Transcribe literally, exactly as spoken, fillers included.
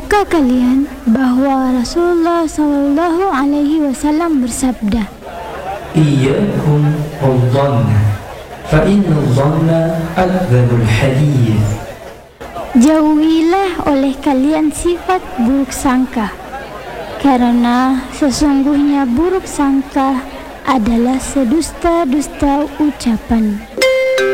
Tahukah kalian bahwa Rasulullah Shallallahu Alaihi Wasallam bersabda, Iyyakum wadhanna, fa inna dhanna akdzabul hadits. jauhilah oleh kalian sifat buruk sangka, karena sesungguhnya buruk sangka adalah sedusta-dusta ucapan.